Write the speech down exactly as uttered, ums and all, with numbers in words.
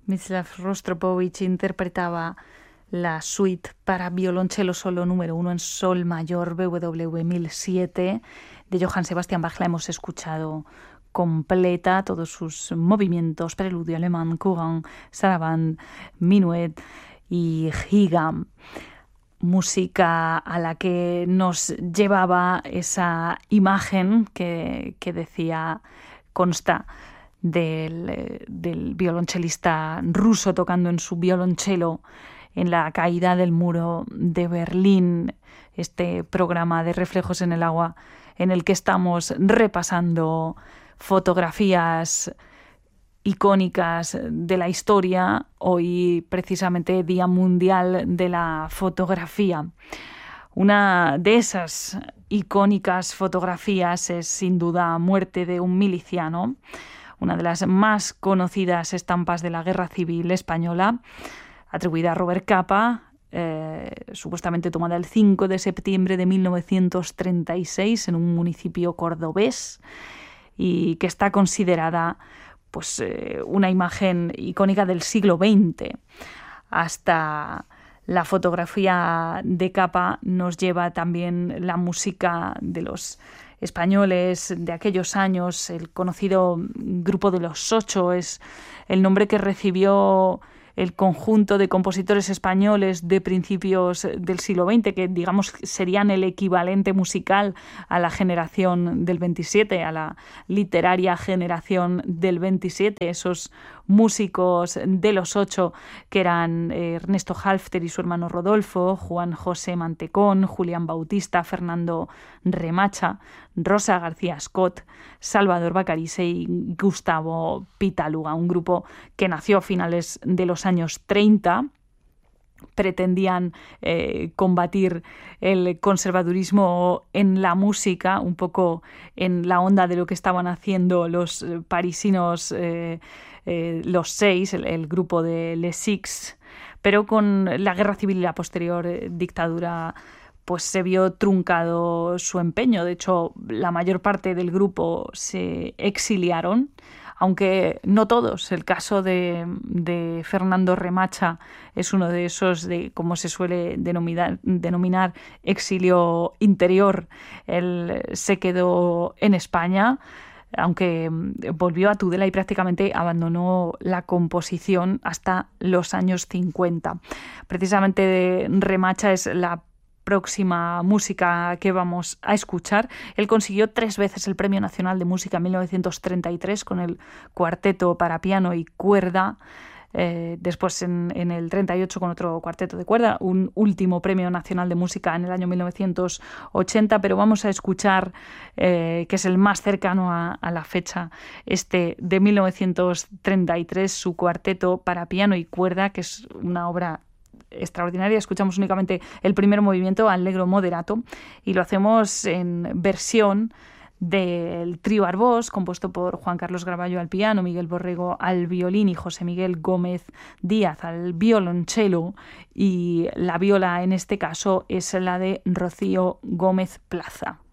Mstislav Rostropovich interpretaba la suite para violonchelo solo número uno en sol mayor B W mil siete de Johann Sebastian Bach. La hemos escuchado completa, todos sus movimientos, preludio alemán, courant, saraband, minuet y giga. Música a la que nos llevaba esa imagen que, que decía, consta del, del violonchelista ruso tocando en su violonchelo en la caída del muro de Berlín, este programa de Reflejos en el Agua en el que estamos repasando fotografías icónicas de la historia, hoy precisamente Día Mundial de la Fotografía. Una de esas icónicas fotografías es sin duda Muerte de un miliciano, una de las más conocidas estampas de la Guerra Civil Española, atribuida a Robert Capa, eh, supuestamente tomada el cinco de septiembre de mil novecientos treinta y seis en un municipio cordobés y que está considerada pues eh, una imagen icónica del siglo veinte. Hasta la fotografía de Capa nos lleva también la música de los españoles de aquellos años. El conocido Grupo de los Ocho es el nombre que recibió el conjunto de compositores españoles de principios del siglo veinte, que digamos serían el equivalente musical a la generación del veintisiete, a la literaria generación del veintisiete, esos músicos de los ocho que eran Ernesto Halffter y su hermano Rodolfo, Juan José Mantecón, Julián Bautista, Fernando Remacha, Rosa García Scott, Salvador Bacarice y Gustavo Pitaluga, un grupo que nació a finales de los años treinta. Pretendían eh, combatir el conservadurismo en la música, un poco en la onda de lo que estaban haciendo los eh, parisinos, eh, eh, los seis, el, el grupo de Les Six, pero con la guerra civil y la posterior eh, dictadura pues se vio truncado su empeño. De hecho, la mayor parte del grupo se exiliaron, aunque no todos. El caso de, de Fernando Remacha es uno de esos, de como se suele denominar, denominar exilio interior. Él se quedó en España, aunque volvió a Tudela y prácticamente abandonó la composición hasta los años cincuenta. Precisamente Remacha es la próxima música que vamos a escuchar. Él consiguió tres veces el Premio Nacional de Música en mil novecientos treinta y tres con el cuarteto para piano y cuerda, eh, después en, en el treinta y ocho con otro cuarteto de cuerda, un último Premio Nacional de Música en el año mil novecientos ochenta, pero vamos a escuchar, eh, que es el más cercano a, a la fecha, este de mil novecientos treinta y tres, su cuarteto para piano y cuerda, que es una obra extraordinaria. Escuchamos únicamente el primer movimiento, Allegro moderato, y lo hacemos en versión del trío Arbós, compuesto por Juan Carlos Gravallo al piano, Miguel Borrego al violín y José Miguel Gómez Díaz al violonchelo, y la viola en este caso es la de Rocío Gómez Plaza.